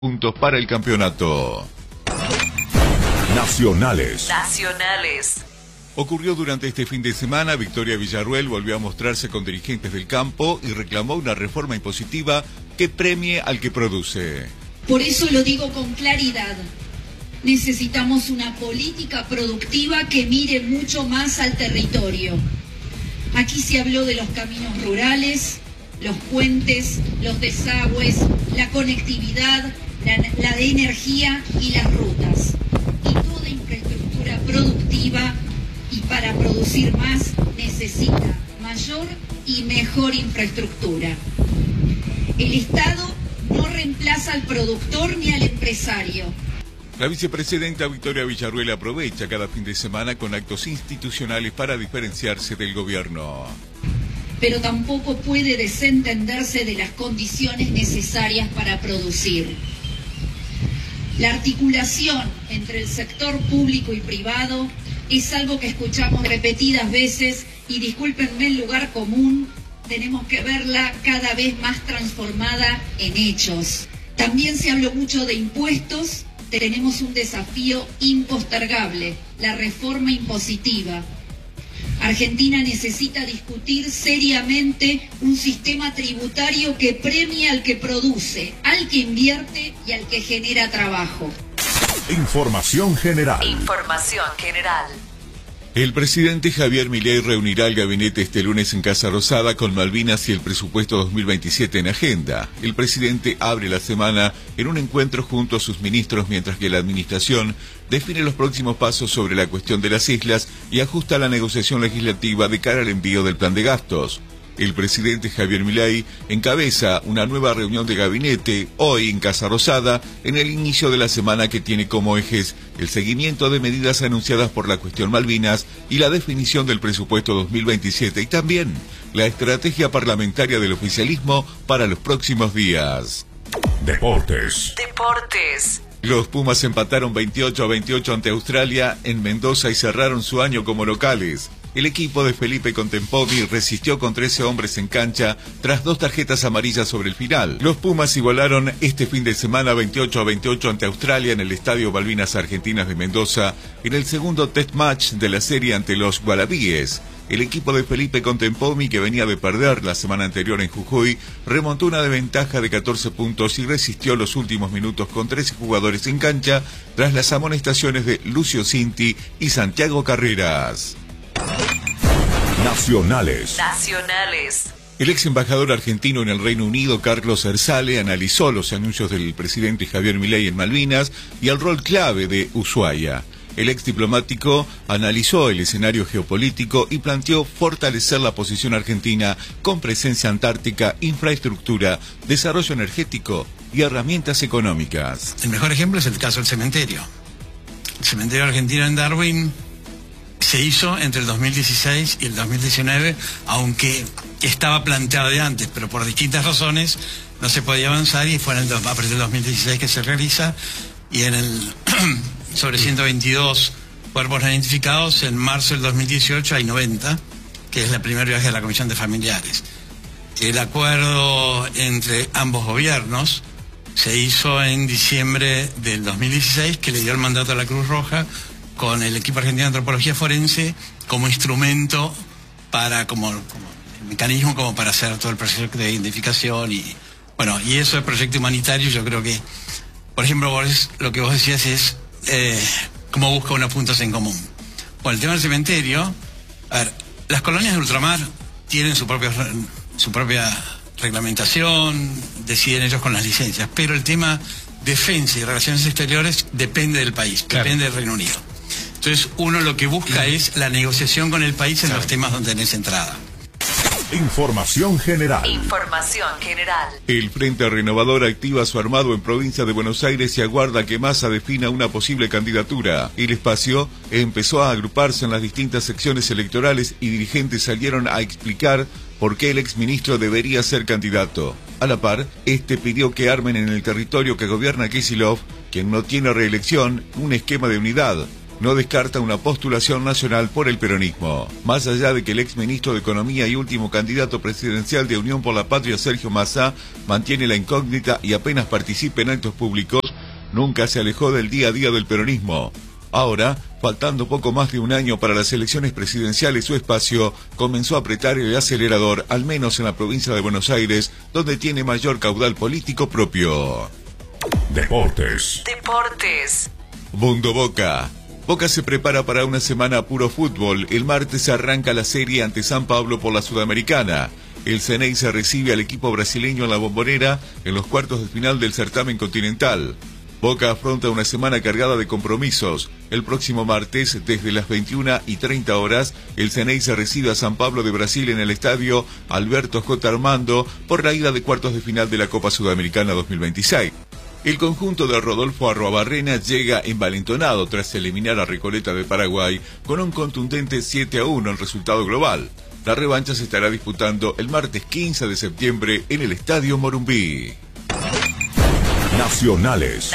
puntos para el campeonato. Nacionales. Ocurrió durante este fin de semana. Victoria Villarruel volvió a mostrarse con dirigentes del campo y reclamó una reforma impositiva que premie al que produce. Por eso lo digo con claridad. Necesitamos una política productiva que mire mucho más al territorio. Aquí se habló de los caminos rurales, los puentes, los desagües, la conectividad, la de energía y las rutas. Y toda infraestructura productiva, y para producir más necesita mayor y mejor infraestructura. El Estado no reemplaza al productor ni al empresario. La vicepresidenta Victoria Villarruel aprovecha cada fin de semana con actos institucionales para diferenciarse del gobierno. Pero tampoco puede desentenderse de las condiciones necesarias para producir. La articulación entre el sector público y privado es algo que escuchamos repetidas veces y, discúlpenme el lugar común, tenemos que verla cada vez más transformada en hechos. También se habló mucho de impuestos. Tenemos un desafío impostergable, la reforma impositiva. Argentina necesita discutir seriamente un sistema tributario que premie al que produce, al que invierte y al que genera trabajo. Información general. El presidente Javier Milei reunirá el gabinete este lunes en Casa Rosada con Malvinas y el presupuesto 2027 en agenda. El presidente abre la semana en un encuentro junto a sus ministros, mientras que la administración define los próximos pasos sobre la cuestión de las islas y ajusta la negociación legislativa de cara al envío del plan de gastos. El presidente Javier Milei encabeza una nueva reunión de gabinete hoy en Casa Rosada, en el inicio de la semana, que tiene como ejes el seguimiento de medidas anunciadas por la cuestión Malvinas y la definición del presupuesto 2027, y también la estrategia parlamentaria del oficialismo para los próximos días. Deportes. Los Pumas empataron 28-28 ante Australia en Mendoza y cerraron su año como locales. El equipo de Felipe Contemponi resistió con 13 hombres en cancha tras 2 tarjetas amarillas sobre el final. Los Pumas igualaron este fin de semana 28-28 ante Australia en el Estadio Malvinas Argentinas de Mendoza en el segundo test match de la serie ante los Wallabies. El equipo de Felipe Contemponi, que venía de perder la semana anterior en Jujuy, remontó una desventaja de 14 puntos y resistió los últimos minutos con 13 jugadores en cancha tras las amonestaciones de Lucio Cinti y Santiago Carreras. Nacionales. El ex embajador argentino en el Reino Unido, Carlos Ersale, analizó los anuncios del presidente Javier Milei en Malvinas y el rol clave de Ushuaia. El ex diplomático analizó el escenario geopolítico y planteó fortalecer la posición argentina con presencia antártica, infraestructura, desarrollo energético y herramientas económicas. El mejor ejemplo es el caso del cementerio. El cementerio argentino en Darwin se hizo entre el 2016 y el 2019, aunque estaba planteado de antes, pero por distintas razones no se podía avanzar, y fue a partir del 2016 que se realiza, y en el sobre 122 cuerpos no identificados, en marzo del 2018 hay 90, que es el primer viaje de la Comisión de Familiares. El acuerdo entre ambos gobiernos se hizo en diciembre del 2016, que le dio el mandato a la Cruz Roja, con el equipo argentino de antropología forense como instrumento para, como mecanismo como para hacer todo el proceso de identificación y eso es proyecto humanitario. Yo creo que, por ejemplo, lo que vos decías es cómo busca unos puntos en común. Bueno, el tema del cementerio, a ver, las colonias de ultramar tienen su propia reglamentación, deciden ellos con las licencias, pero el tema defensa y relaciones exteriores depende del país, claro, depende del Reino Unido. Entonces uno lo que busca es la negociación con el país en los temas donde tenés entrada. Información general. El Frente Renovador activa su armado en provincia de Buenos Aires y aguarda que Massa defina una posible candidatura. El espacio empezó a agruparse en las distintas secciones electorales y dirigentes salieron a explicar por qué el exministro debería ser candidato. A la par, pidió que armen en el territorio que gobierna Kicillof, quien no tiene reelección, un esquema de unidad. no descarta una postulación nacional por el peronismo. Más allá de que el exministro de Economía y último candidato presidencial de Unión por la Patria, Sergio Massa, mantiene la incógnita y apenas participa en actos públicos, nunca se alejó del día a día del peronismo. Ahora, faltando poco más de un año para las elecciones presidenciales, su espacio comenzó a apretar el acelerador, al menos en la provincia de Buenos Aires, donde tiene mayor caudal político propio. Deportes. Mundo Boca. Boca se prepara para una semana a puro fútbol. El martes arranca la serie ante San Pablo por la Sudamericana. El Xeneize recibe al equipo brasileño en la Bombonera en los cuartos de final del certamen continental. Boca afronta una semana cargada de compromisos. El próximo martes, desde las 21:30 horas, el Xeneize recibe a San Pablo de Brasil en el estadio Alberto J. Armando por la ida de cuartos de final de la Copa Sudamericana 2026. El conjunto de Rodolfo Arruabarrena llega envalentonado tras eliminar a Recoleta de Paraguay con un contundente 7-1 en resultado global. La revancha se estará disputando el martes 15 de septiembre en el Estadio Morumbí. Nacionales.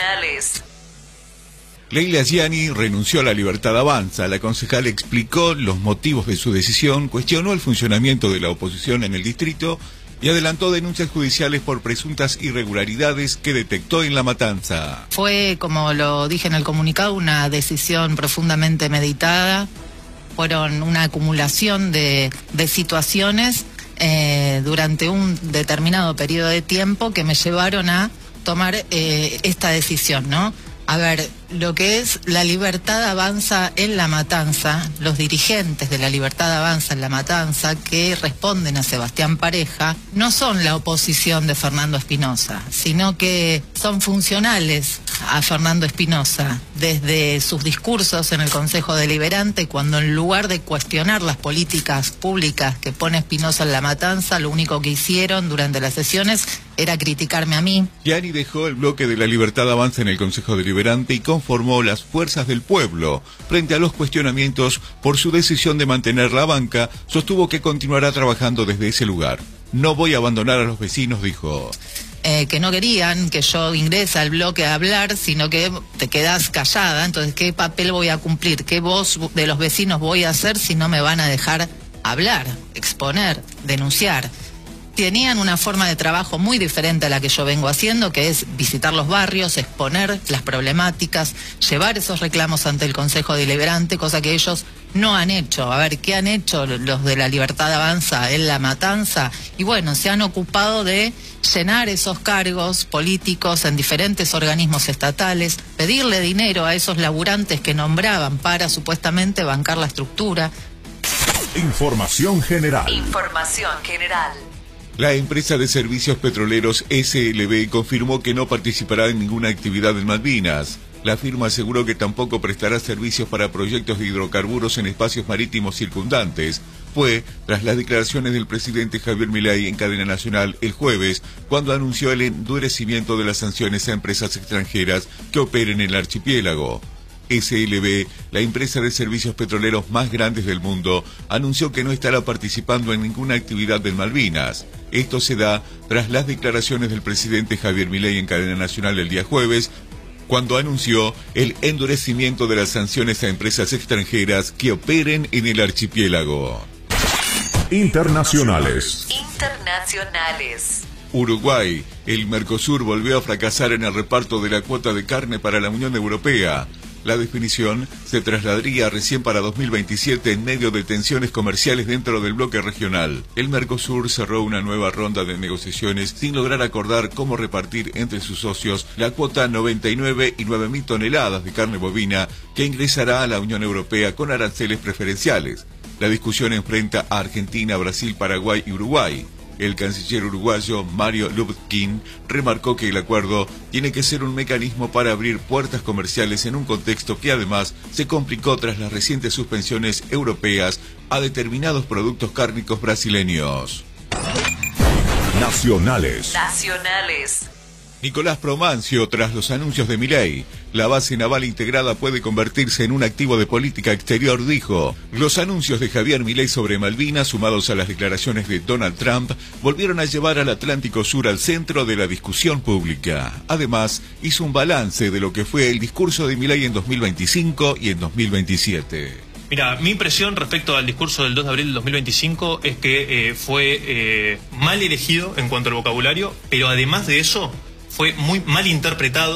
Leila Gianni renunció a La Libertad Avanza. La concejal explicó los motivos de su decisión, cuestionó el funcionamiento de la oposición en el distrito y adelantó denuncias judiciales por presuntas irregularidades que detectó en La Matanza. Fue, como lo dije en el comunicado, una decisión profundamente meditada. Fueron una acumulación de situaciones durante un determinado periodo de tiempo que me llevaron a tomar esta decisión, ¿no? A ver, lo que es La Libertad Avanza en La Matanza, los dirigentes de La Libertad Avanza en La Matanza que responden a Sebastián Pareja, no son la oposición de Fernando Espinosa, sino que son funcionales a Fernando Espinosa desde sus discursos en el Consejo Deliberante, cuando en lugar de cuestionar las políticas públicas que pone Espinosa en La Matanza, lo único que hicieron durante las sesiones era criticarme a mí. Gianni dejó el bloque de La Libertad Avanza en el Consejo Deliberante y conformó las Fuerzas del Pueblo. Frente a los cuestionamientos por su decisión de mantener la banca, sostuvo que continuará trabajando desde ese lugar. No voy a abandonar a los vecinos, dijo. Que no querían que yo ingrese al bloque a hablar, sino que te quedás callada. Entonces, ¿qué papel voy a cumplir? ¿Qué voz de los vecinos voy a hacer si no me van a dejar hablar, exponer, denunciar? Tenían una forma de trabajo muy diferente a la que yo vengo haciendo, que es visitar los barrios, exponer las problemáticas, llevar esos reclamos ante el Consejo Deliberante, cosa que ellos no han hecho. A ver, ¿qué han hecho los de La Libertad Avanza en La Matanza? Y bueno, se han ocupado de llenar esos cargos políticos en diferentes organismos estatales, pedirle dinero a esos laburantes que nombraban para supuestamente bancar la estructura. Información general. La empresa de servicios petroleros SLB confirmó que no participará en ninguna actividad en Malvinas. La firma aseguró que tampoco prestará servicios para proyectos de hidrocarburos en espacios marítimos circundantes. Fue tras las declaraciones del presidente Javier Milei en cadena nacional el jueves, cuando anunció el endurecimiento de las sanciones a empresas extranjeras que operen en el archipiélago. SLB, la empresa de servicios petroleros más grande del mundo, anunció que no estará participando en ninguna actividad en Malvinas. Esto se da tras las declaraciones del presidente Javier Milei en cadena nacional el día jueves, cuando anunció el endurecimiento de las sanciones a empresas extranjeras que operen en el archipiélago. Internacionales. Uruguay. El Mercosur volvió a fracasar en el reparto de la cuota de carne para la Unión Europea. La definición se trasladaría recién para 2027 en medio de tensiones comerciales dentro del bloque regional. El Mercosur cerró una nueva ronda de negociaciones sin lograr acordar cómo repartir entre sus socios la cuota 99.000 toneladas de carne bovina que ingresará a la Unión Europea con aranceles preferenciales. La discusión enfrenta a Argentina, Brasil, Paraguay y Uruguay. El canciller uruguayo Mario Lubkin remarcó que el acuerdo tiene que ser un mecanismo para abrir puertas comerciales en un contexto que además se complicó tras las recientes suspensiones europeas a determinados productos cárnicos brasileños. Nacionales. Nicolás Promancio, tras los anuncios de Milei, la base naval integrada puede convertirse en un activo de política exterior, dijo. Los anuncios de Javier Milei sobre Malvinas, sumados a las declaraciones de Donald Trump, volvieron a llevar al Atlántico Sur al centro de la discusión pública. Además, hizo un balance de lo que fue el discurso de Milei en 2025 y en 2027. Mira, mi impresión respecto al discurso del 2 de abril del 2025 es que fue mal elegido en cuanto al vocabulario, pero además de eso, fue muy mal interpretado